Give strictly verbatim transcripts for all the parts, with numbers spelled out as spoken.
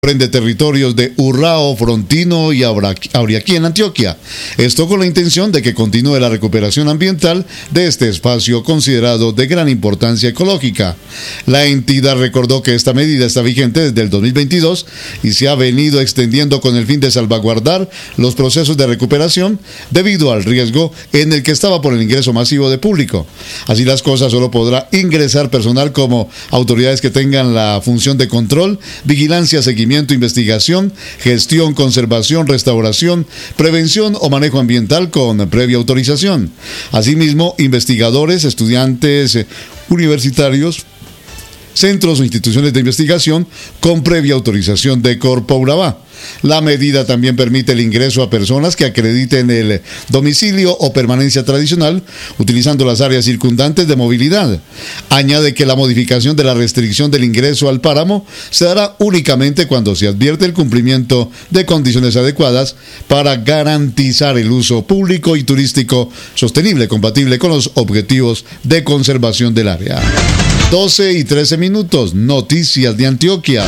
Prende territorios de Urrao, Frontino y Abriaquí en Antioquia. Esto con la intención de que continúe la recuperación ambiental de este espacio considerado de gran importancia ecológica. La entidad recordó que esta medida está vigente desde el dos mil veintidós y se ha venido extendiendo con el fin de salvaguardar los procesos de recuperación debido al riesgo en el que estaba por el ingreso masivo de público. Así las cosas, solo podrá ingresar personal como autoridades que tengan la función de control, vigilancia, seguimiento, investigación, gestión, conservación, restauración, prevención o manejo ambiental con previa autorización. Asimismo, investigadores, estudiantes eh, universitarios, centros o instituciones de investigación con previa autorización de Corpo Urabá. La medida también permite el ingreso a personas que acrediten el domicilio o permanencia tradicional, utilizando las áreas circundantes de movilidad. Añade que la modificación de la restricción del ingreso al páramo se dará únicamente cuando se advierte el cumplimiento de condiciones adecuadas para garantizar el uso público y turístico sostenible, compatible con los objetivos de conservación del área. doce y trece minutos, noticias de Antioquia.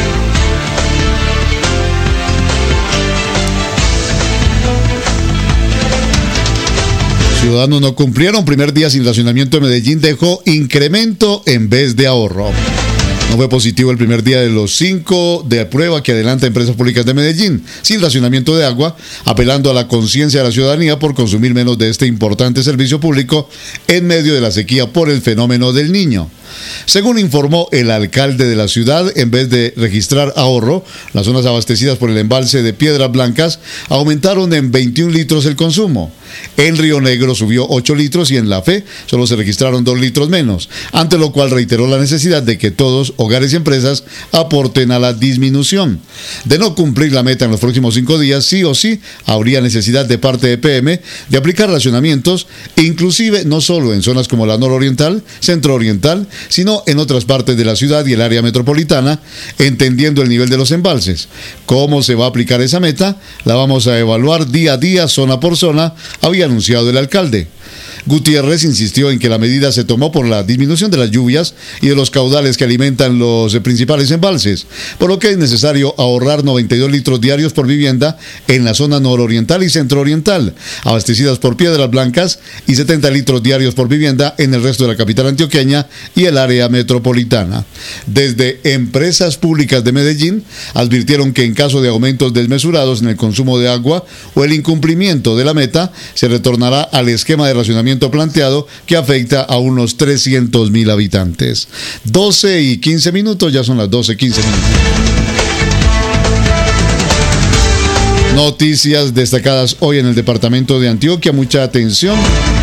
Ciudadanos no cumplieron. Primer día sin racionamiento de Medellín dejó incremento en vez de ahorro. No fue positivo el primer día de los cinco de prueba que adelanta Empresas Públicas de Medellín, sin racionamiento de agua, apelando a la conciencia de la ciudadanía por consumir menos de este importante servicio público en medio de la sequía por el fenómeno del Niño. Según informó el alcalde de la ciudad, en vez de registrar ahorro, las zonas abastecidas por el embalse de Piedras Blancas aumentaron en veintiún litros el consumo. En Río Negro subió ocho litros y en La Fe solo se registraron dos litros menos, ante lo cual reiteró la necesidad de que todos, hogares y empresas, aporten a la disminución. De no cumplir la meta en los próximos cinco días, sí o sí habría necesidad de parte de P M de aplicar racionamientos, inclusive no solo en zonas como la nororiental, centro-oriental, sino en otras partes de la ciudad y el área metropolitana, entendiendo el nivel de los embalses. ¿Cómo se va a aplicar esa meta? La vamos a evaluar día a día, zona por zona, había anunciado el alcalde. Gutiérrez insistió en que la medida se tomó por la disminución de las lluvias y de los caudales que alimentan los principales embalses, por lo que es necesario ahorrar noventa y dos litros diarios por vivienda en la zona nororiental y centrooriental, abastecidas por Piedras Blancas, y setenta litros diarios por vivienda en el resto de la capital antioqueña y el área metropolitana. Desde Empresas Públicas de Medellín advirtieron que en caso de aumentos desmesurados en el consumo de agua o el incumplimiento de la meta, se retornará al esquema de racionamiento planteado, que afecta a unos trescientos mil habitantes. doce y quince minutos, ya son las doce y quince minutos. Noticias destacadas hoy en el departamento de Antioquia, mucha atención.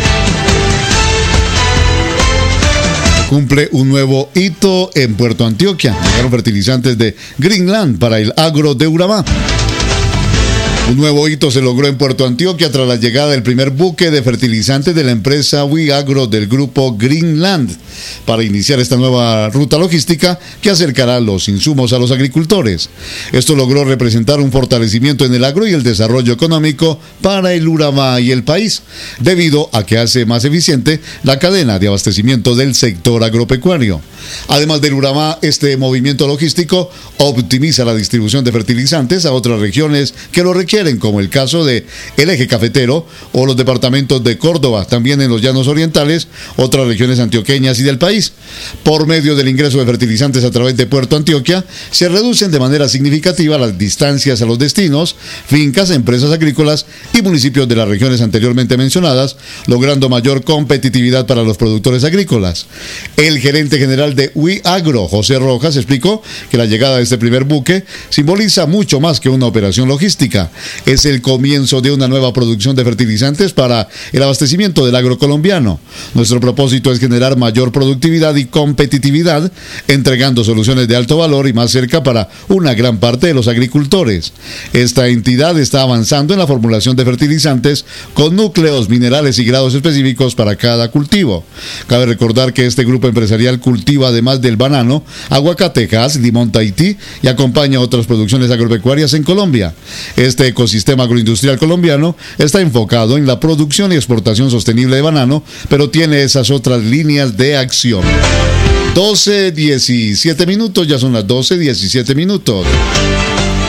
Cumple un nuevo hito en Puerto Antioquia. Llegaron fertilizantes de Greenland para el agro de Urabá. Un nuevo hito se logró en Puerto Antioquia tras la llegada del primer buque de fertilizantes de la empresa WeAgro del grupo Greenland para iniciar esta nueva ruta logística que acercará los insumos a los agricultores. Esto logró representar un fortalecimiento en el agro y el desarrollo económico para el Urabá y el país, debido a que hace más eficiente la cadena de abastecimiento del sector agropecuario. Además del Urabá, este movimiento logístico optimiza la distribución de fertilizantes a otras regiones que lo requieren, como el caso de el eje cafetero o los departamentos de Córdoba, también en los llanos orientales, otras regiones antioqueñas y del país. Por medio del ingreso de fertilizantes a través de Puerto Antioquia, se reducen de manera significativa las distancias a los destinos, fincas, empresas agrícolas y municipios de las regiones anteriormente mencionadas, logrando mayor competitividad para los productores agrícolas. El gerente general de WeAgro, José Rojas, explicó que la llegada de este primer buque simboliza mucho más que una operación logística. Es el comienzo de una nueva producción de fertilizantes para el abastecimiento del agro colombiano. Nuestro propósito es generar mayor productividad y competitividad, entregando soluciones de alto valor y más cerca para una gran parte de los agricultores. Esta entidad está avanzando en la formulación de fertilizantes con núcleos, minerales y grados específicos para cada cultivo. Cabe recordar que este grupo empresarial cultiva, además del banano, aguacate, gas, limón Tahití y acompaña otras producciones agropecuarias en Colombia. Este ecosistema agroindustrial colombiano está enfocado en la producción y exportación sostenible de banano, pero tiene esas otras líneas de acción. doce, diecisiete minutos, ya son las doce, diecisiete minutos.